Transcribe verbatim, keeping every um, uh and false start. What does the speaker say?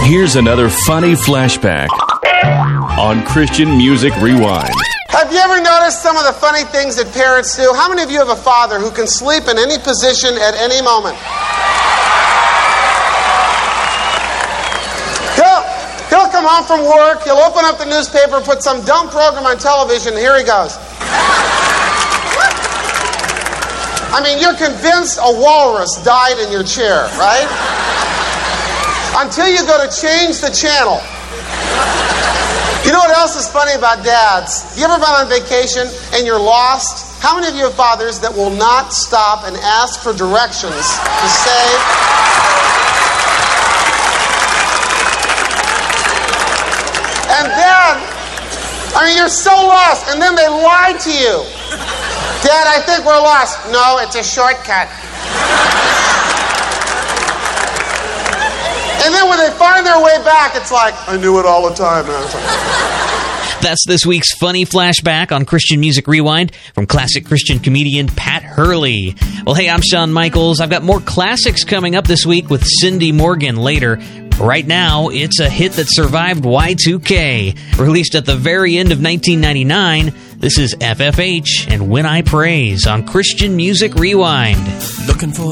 Here's another funny flashback on Christian Music Rewind. Have you ever noticed some of the funny things that parents do? How many of you have a father who can sleep in any position at any moment? He'll, he'll come home from work, he'll open up the newspaper, put some dumb program on television, and here he goes. I mean, you're convinced a walrus died in your chair, right? Until you go to change the channel. You know what else is funny about dads? You ever been on vacation and you're lost? How many of you have fathers that will not stop and ask for directions to say... And then, I mean, you're so lost, and then they lie to you. Dad, I think we're lost. No, it's a shortcut. And then when they find their way back, it's like, I knew it all the time, man. That's this week's funny flashback on Christian Music Rewind from classic Christian comedian Pat Hurley. Well, hey, I'm Shawn Michaels. I've got more classics coming up this week with Cindy Morgan later. Right now, it's a hit that survived Y two K. Released at the very end of nineteen ninety-nine, this is F F H and When I Praise on Christian Music Rewind. Looking for